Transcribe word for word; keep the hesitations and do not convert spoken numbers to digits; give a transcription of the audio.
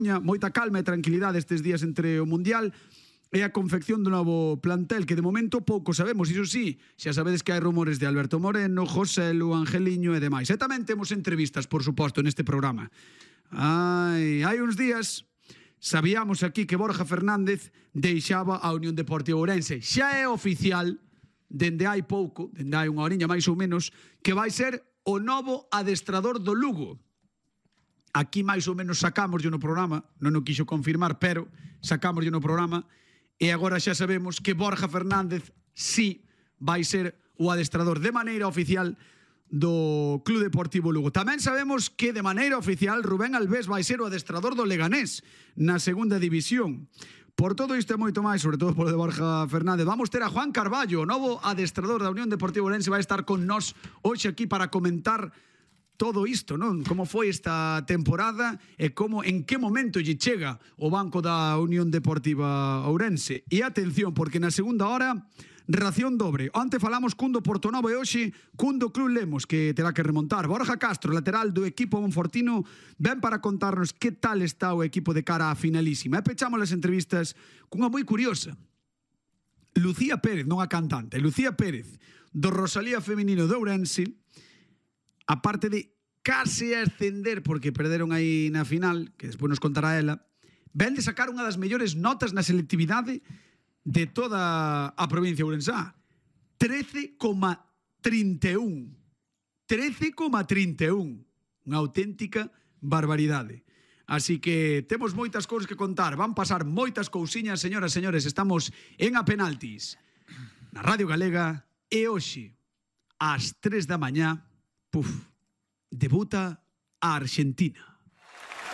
moita calma e tranquilidade estes días entre o Mundial e a confección do novo plantel, que de momento pouco sabemos. Iso sí, xa sabedes que hai rumores de Alberto Moreno, Joselu, Angeliño e demais. E tamén temos entrevistas, por suposto, neste programa. Ai, hai uns días sabíamos aquí que Borja Fernández deixaba a Unión Deportiva Ourense. Xa é oficial, dende hai pouco, dende hai unha horiña máis ou menos, que vai ser o novo adestrador do Lugo. Aquí máis ou menos sacámoslle no programa, non o quixo confirmar, pero sacámoslle no programa, e agora xa sabemos que Borja Fernández sí vai ser o adestrador de maneira oficial do Club Deportivo Lugo. Tamén sabemos que de maneira oficial Rubén Albés vai ser o adestrador do Leganés na segunda división. Por todo isto e moito máis, sobre todo por de Borja Fernández, vamos ter a Juan Carballo, o novo adestrador da Unión Deportiva Ourense, vai estar con nós hoxe aquí para comentar todo isto, non? Como foi esta temporada e como, en que momento lle chega o banco da Unión Deportiva Ourense. E atención, porque na segunda hora, ración dobre. Onte falamos cun do Portonovo e hoxe cun do Club Lemos, que terá que remontar. Borja Castro, lateral do equipo monfortino, ven para contarnos que tal está o equipo de cara á finalísima. E pechamos as entrevistas cunha moi curiosa. Lucía Pérez, non a cantante, Lucía Pérez, do Rosalía Feminino de Ourense, aparte de case ascender porque perderon aí na final, que despois nos contará ela, ven de sacar unha das mellores notas na selectividade de toda a provincia ourensá. trece coma trinta e un. trece coma trinta e un. Unha auténtica barbaridade. Así que temos moitas cousas que contar. Van pasar moitas cousiñas, señoras e señores. Estamos en A Penaltis, na Radio Galega, e hoxe, ás tres da mañá, puf, debuta a Argentina.